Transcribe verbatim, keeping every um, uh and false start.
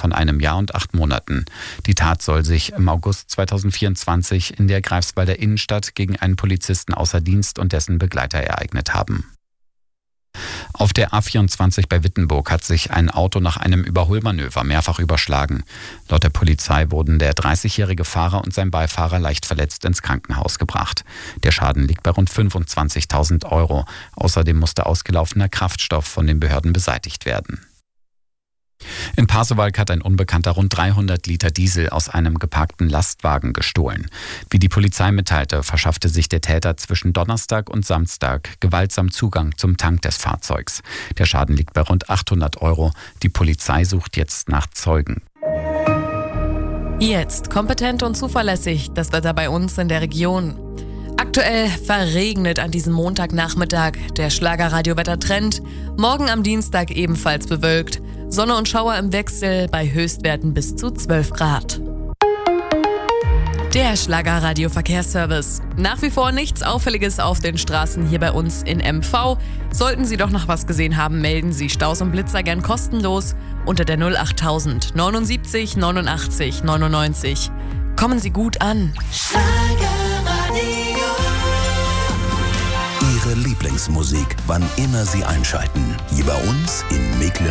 von einem Jahr und acht Monaten. Die Tat soll sich im August zweitausendvierundzwanzig in der Greifswalder Innenstadt gegen einen Polizisten außer Dienst und dessen Begleiter ereignet haben. Auf der A vierundzwanzig bei Wittenburg hat sich ein Auto nach einem Überholmanöver mehrfach überschlagen. Laut der Polizei wurden der dreißigjährige Fahrer und sein Beifahrer leicht verletzt ins Krankenhaus gebracht. Der Schaden liegt bei rund fünfundzwanzigtausend Euro. Außerdem musste ausgelaufener Kraftstoff von den Behörden beseitigt werden. In Pasewalk hat ein Unbekannter rund dreihundert Liter Diesel aus einem geparkten Lastwagen gestohlen. Wie die Polizei mitteilte, verschaffte sich der Täter zwischen Donnerstag und Samstag gewaltsam Zugang zum Tank des Fahrzeugs. Der Schaden liegt bei rund achthundert Euro. Die Polizei sucht jetzt nach Zeugen. Jetzt kompetent und zuverlässig das Wetter bei uns in der Region. Aktuell verregnet an diesem Montagnachmittag. Der Schlagerradio-Wettertrend. Morgen am Dienstag ebenfalls bewölkt. Sonne und Schauer im Wechsel bei Höchstwerten bis zu zwölf Grad. Der Schlagerradio-Verkehrsservice. Nach wie vor nichts Auffälliges auf den Straßen hier bei uns in M V. Sollten Sie doch noch was gesehen haben, melden Sie Staus und Blitzer gern kostenlos unter der null achttausend neunundsiebzig neunundachtzig neunundneunzig. Kommen Sie gut an. Ihre Lieblingsmusik, wann immer Sie einschalten. Hier bei uns in Mecklenburg.